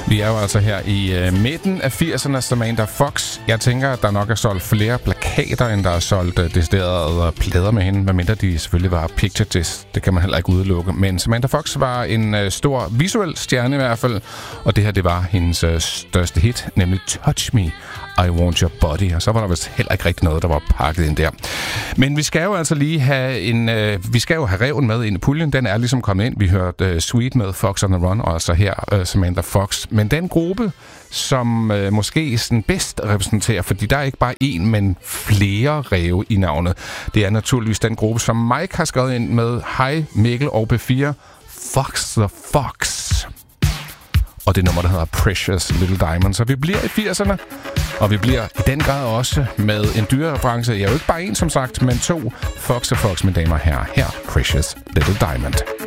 Vi er jo altså her i midten af 80'erne, Samantha Fox. Jeg tænker, at der nok er solgt flere plakater, end der er solgt deciderede plader med hende, medmindre de selvfølgelig var picture discs. Det kan man heller ikke udelukke. Men Samantha Fox var en stor visuel stjerne i hvert fald, og det her, det var hendes største hit, nemlig Touch Me, I Want Your Body. Og så var der vist heller ikke rigtig noget, der var pakket ind der. Men vi skal jo altså lige have vi skal jo have reven med ind i puljen. Den er ligesom kommet ind. Vi hørte Sweet med Fox on the Run, og altså her Samantha Fox. Men den gruppe, som måske sådan bedst repræsenterer, fordi der er ikke bare én, men flere ræve i navnet. Det er naturligvis den gruppe, som Mike har skrevet ind med Hej Mikkel og P4, Fox the Fox. Og det nummer, der hedder Precious Little Diamond. Så vi bliver i 80'erne, og vi bliver i den grad også med en dyrereference. Jeg er jo ikke bare en, som sagt, men to. Fox og Fox, mine damer og herrer. Her, Precious Little Diamond.